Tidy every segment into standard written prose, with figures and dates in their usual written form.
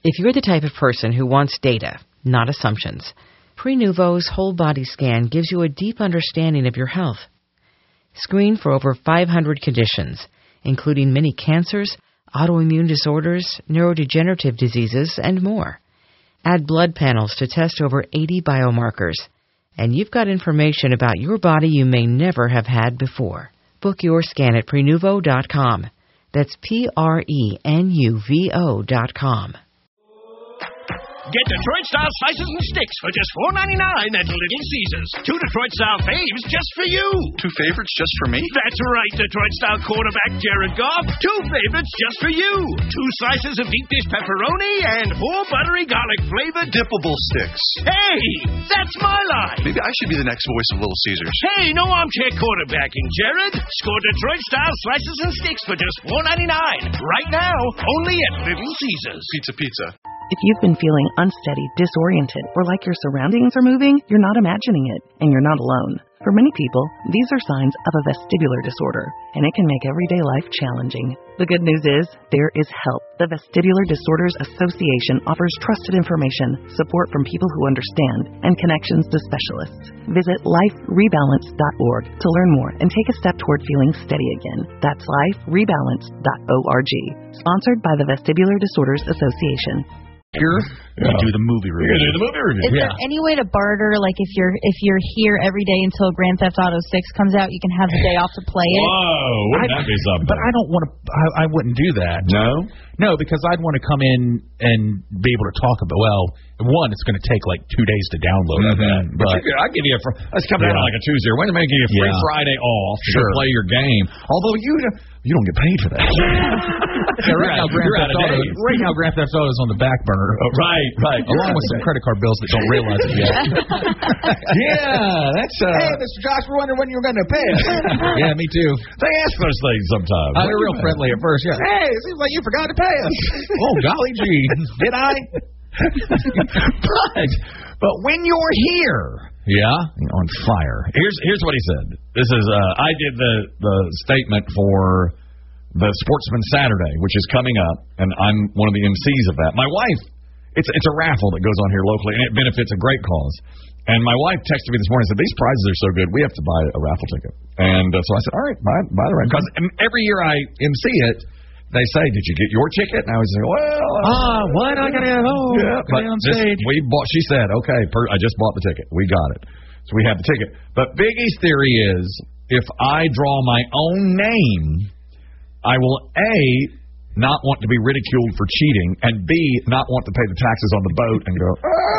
If you're the type of person who wants data, not assumptions, Prenuvo's whole body scan gives you a deep understanding of your health. Screen for over 500 conditions, including many cancers, autoimmune disorders, neurodegenerative diseases, and more. Add blood panels to test over 80 biomarkers. And you've got information about your body you may never have had before. Book your scan at Prenuvo.com. That's Prenuvo.com. Get Detroit-style slices and sticks for just $4.99 at Little Caesars. 2 Detroit-style faves just for you. 2 favorites just for me? That's right, Detroit-style quarterback Jared Goff. 2 favorites just for you. 2 slices of deep dish pepperoni and 4 buttery garlic-flavored dippable sticks. Hey, that's my line. Maybe I should be the next voice of Little Caesars. Hey, no armchair quarterbacking, Jared. Score Detroit-style slices and sticks for just $4.99. Right now, only at Little Caesars. Pizza. If you've been feeling unsteady, disoriented, or like your surroundings are moving, you're not imagining it, and you're not alone. For many people, these are signs of a vestibular disorder, and it can make everyday life challenging. The good news is, there is help. The Vestibular Disorders Association offers trusted information, support from people who understand, and connections to specialists. Visit liferebalance.org to learn more and take a step toward feeling steady again. That's liferebalance.org. Sponsored by the Vestibular Disorders Association. Here, we do the movie review. Is there any way to barter, like if you're here every day until Grand Theft Auto 6 comes out, you can have the day off to play it? Whoa, wouldn't that be something? But I don't want to. I wouldn't do that. No, because I'd want to come in and be able to talk about. Well, one, it's going to take like 2 days to download. But I give you let's come down on like a Tuesday or Wednesday, give you a free Friday off to play your game. Although you don't get paid for that. Right now, Grand Theft Auto is on the back burner. Right. Along with some credit card bills that don't realize it yet. That's. Hey, Mr. Josh, we're wondering when you're going to pay us. Yeah, me too. They ask those things sometimes. They're real friendly at first. Yeah. Hey, it seems like you forgot to pay us. Oh, golly gee, did I? But when you're here. On fire. Here's what he said. This is I did the statement for the Sportsman Saturday, which is coming up, and I'm one of the MCs of that. My wife, it's a raffle that goes on here locally, and it benefits a great cause. And my wife texted me this morning and said, these prizes are so good, we have to buy a raffle ticket. And so I said, all right, buy the raffle. Because every year I MC it, they say, did you get your ticket? And I was like, well... what? I got to but on stage. She said, okay, I just bought the ticket. We got it. So we have the ticket. But Biggie's theory is, if I draw my own name, I will, A, not want to be ridiculed for cheating, and B, not want to pay the taxes on the boat and go,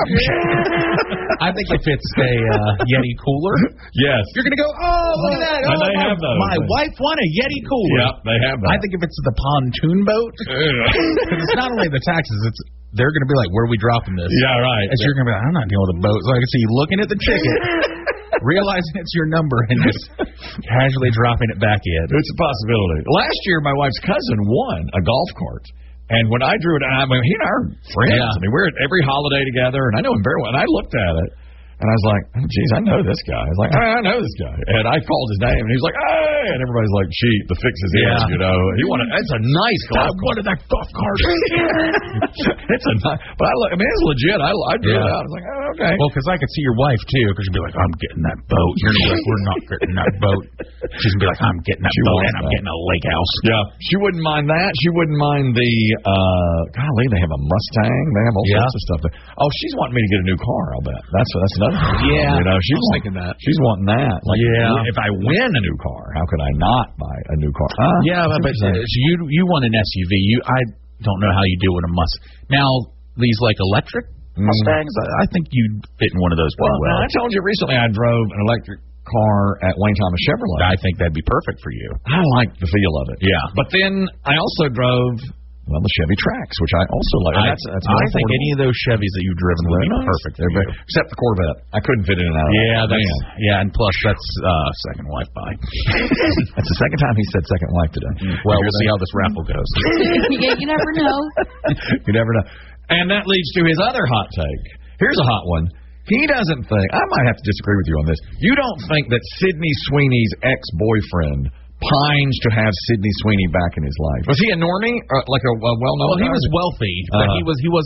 I think if it's a Yeti cooler, yes, you're going to go, look at that. And they have those. My wife won a Yeti cooler. Yeah, they have that. I think if it's the pontoon boat, because it's not only the taxes, they're going to be like, where are we dropping this? Yeah, right. As you're going to be like, I'm not dealing with a boat. So I can see you looking at the ticket, realizing it's your number, and just casually dropping it back in. It's a possibility. Last year, my wife's cousin won a golf cart. And when I drew it, he and I are friends. Yeah. I mean, we're at every holiday together, and I know him very well. And I looked at it, and I was like, geez, I know this guy. I was like, I know this guy. And I called his name, and he was like, hey! And everybody's like, cheat, the fix is in, you know. It's a nice golf cart. What is that golf cart? It's a nice, but it's legit. I drew it out. I was like, okay. Well, because I could see your wife, too, because she'd be like, I'm getting that boat. You're going to be like, we're not getting that boat. She's going to be like, I'm getting that boat, and I'm getting a lake house. Yeah. She wouldn't mind that. She wouldn't mind the, golly, they have a Mustang. They have all sorts of stuff there. Oh, she's wanting me to get a new car, I'll bet. That's another thing. Yeah. You know, she's thinking that. She's wanting that. Like, if I win a new car, how could I not buy a new car? But you want an SUV. I don't know how you do with a Mustang. Now, these like electric Mustangs, I think you'd fit in one of those pretty well. I told you recently I drove an electric car at Wayne Thomas Chevrolet. I think that'd be perfect for you. I like the feel of it. Yeah. But then I also drove the Chevy Trax, which I also like. I think any of those Chevys that you've driven would be perfect for you. Except the Corvette. I couldn't fit in and out of that. And plus that's second wife buy. That's the second time he said second wife today. Well, we'll see how this raffle goes. You never know. You never know. And that leads to his other hot take. Here's a hot one. He doesn't think, I might have to disagree with you on this, you don't think that Sydney Sweeney's ex-boyfriend pines to have Sydney Sweeney back in his life. Was he a normie? Like a well-known guy? Well, he was wealthy, but he was